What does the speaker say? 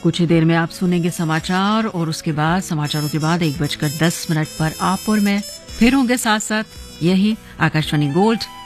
कुछ ही देर में आप सुनेंगे समाचार और उसके बाद समाचारों के बाद 1:10 पर आप और मैं फिर होंगे साथ साथ यही आकाशवाणी गोल्ड